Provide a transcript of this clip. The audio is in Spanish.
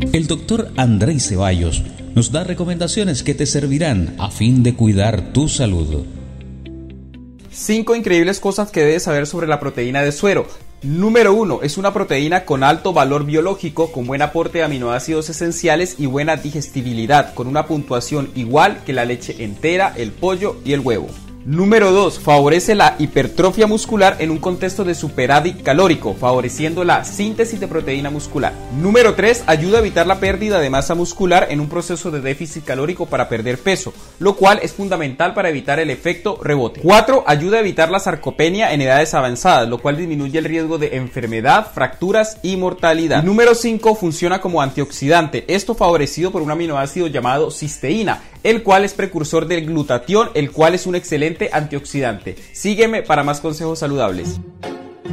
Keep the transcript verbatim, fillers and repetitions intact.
El doctor Andrei Ceballos nos da recomendaciones que te servirán a fin de cuidar tu salud. Cinco increíbles cosas que debes saber sobre la proteína de suero. Número uno. Es una proteína con alto valor biológico, con buen aporte de aminoácidos esenciales y buena digestibilidad, con una puntuación igual que la leche entera, el pollo y el huevo. Número dos. Favorece la hipertrofia muscular en un contexto de superávit calórico, favoreciendo la síntesis de proteína muscular. Número tres. Ayuda a evitar la pérdida de masa muscular en un proceso de déficit calórico para perder peso, lo cual es fundamental para evitar el efecto rebote. cuatro. Ayuda a evitar la sarcopenia en edades avanzadas, lo cual disminuye el riesgo de enfermedad, fracturas y mortalidad. Y número cinco. Funciona como antioxidante, esto favorecido por un aminoácido llamado cisteína, el cual es precursor del glutatión, el cual es un excelente antioxidante. Sígueme para más consejos saludables.